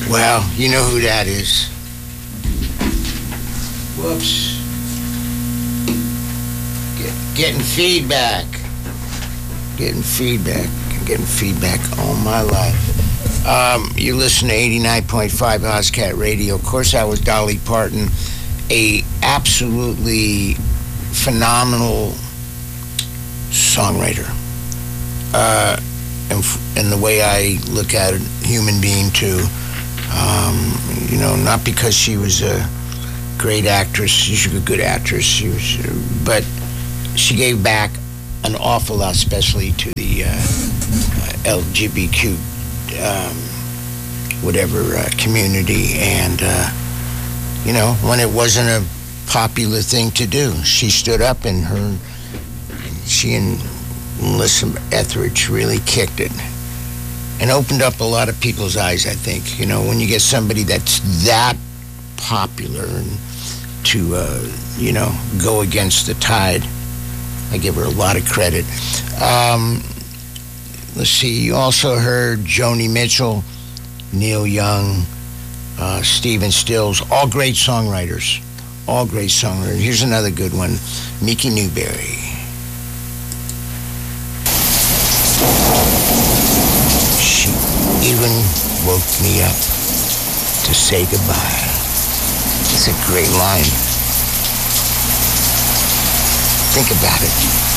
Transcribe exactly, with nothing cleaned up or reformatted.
Well, you know who that is. Whoops. Get, getting feedback. Getting feedback. Getting feedback all my life. Um, you listen to eighty-nine point five Ozcat Radio. Of course, that was Dolly Parton, a absolutely phenomenal songwriter. Uh, and, and the way I look at it, human being too. Um, you know, not because she was a great actress, she's a good actress, she was, but she gave back an awful lot, especially to the uh, uh, L G B T Q, um, whatever, uh, community. And, uh, you know, when it wasn't a popular thing to do, she stood up, and her, she and Melissa Etheridge really kicked it. And opened up a lot of people's eyes, I think. You know, when you get somebody that's that popular and to, uh, you know, go against the tide, I give her a lot of credit. Um, let's see, you also heard Joni Mitchell, Neil Young, uh, Stephen Stills, all great songwriters. All great songwriters. Here's another good one, Mickey Newberry. Even woke me up to say goodbye. It's a great line. Think about it.